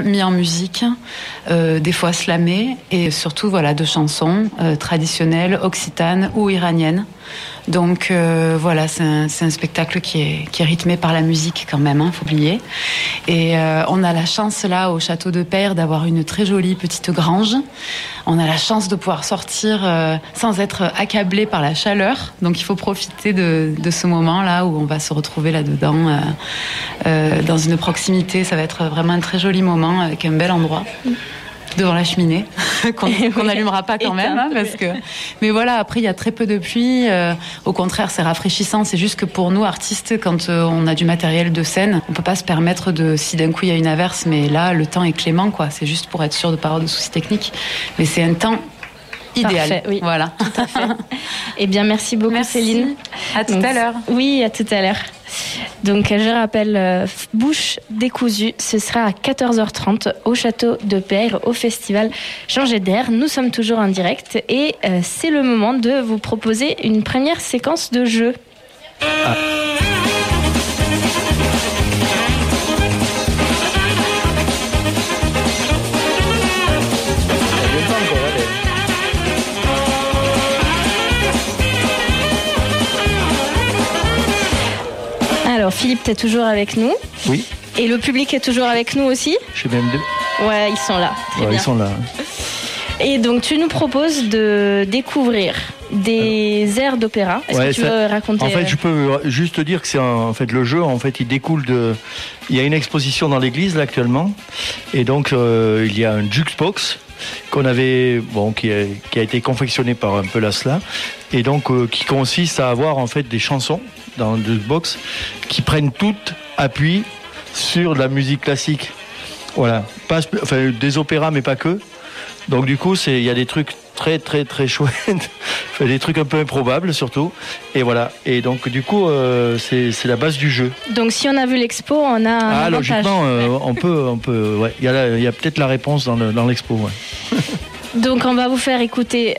mis en musique, des fois slamées, et surtout voilà, de chansons traditionnelles, occitanes ou iraniennes. Donc voilà, c'est un spectacle qui est rythmé par la musique quand même, faut oublier. Et on a la chance là au château de Peyre d'avoir une très jolie petite grange. On a la chance de pouvoir sortir sans être accablé par la chaleur. Donc il faut profiter de ce moment là où on va se retrouver là-dedans dans une proximité. Ça va être vraiment un très joli moment avec un bel endroit. Devant la cheminée qu'on n'allumera pas quand même, parce que. Mais voilà, après il y a très peu de pluie. Au contraire, c'est rafraîchissant. C'est juste que pour nous artistes, quand on a du matériel de scène, on peut pas se permettre de. Si d'un coup il y a une averse, mais là le temps est clément, quoi. C'est juste pour être sûr de ne pas avoir de soucis techniques. Mais c'est un temps idéal. Parfait, oui. Voilà. Tout à fait. Eh bien, merci beaucoup, Céline. À tout à l'heure. Oui, à tout à l'heure. Donc, je rappelle, Bouche décousue, ce sera à 14h30 au château de Peyre, au festival Changer d'air. Nous sommes toujours en direct et c'est le moment de vous proposer une première séquence de jeu. Ah. Alors Philippe, tu es toujours avec nous? Oui. Et le public est toujours avec nous aussi? J'ai même deux. Ouais, ils sont là. Très bien. Ils sont là. Et donc tu nous proposes de découvrir des airs d'opéra. Est-ce que tu veux raconter? En fait, je peux juste dire que c'est en fait le jeu. En fait, il découle de. Il y a une exposition dans l'église là actuellement, et donc il y a un jukebox qu'on avait, qui a été confectionné par un peu la SLA, et donc qui consiste à avoir en fait des chansons dans le jukebox qui prennent toutes appui sur de la musique classique. Voilà, des opéras mais pas que. Donc du coup, il y a des trucs très très très chouettes, des trucs un peu improbables surtout. Et voilà. Et donc du coup, c'est la base du jeu. Donc si on a vu l'expo, on a un avantage. Logiquement, on peut. Ouais. Il y a peut-être la réponse dans l'expo. Ouais. Donc on va vous faire écouter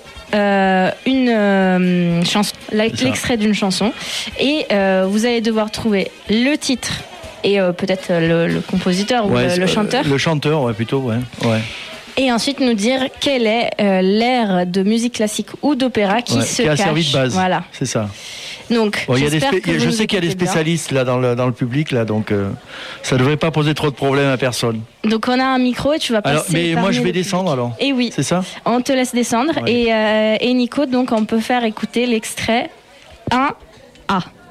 une chanson, l'extrait d'une chanson, et vous allez devoir trouver le titre et peut-être le compositeur ou le chanteur. Le chanteur, ouais, plutôt, ouais. Et ensuite nous dire quel est l'air de musique classique ou d'opéra qui a servi de base. Voilà. C'est ça. Donc, je sais qu'il y a des spécialistes là dans le public là, donc ça devrait pas poser trop de problèmes à personne. Donc on a un micro et tu vas passer. Mais moi je vais descendre alors. Et oui. C'est ça. On te laisse descendre et Nico, donc on peut faire écouter l'extrait 1A.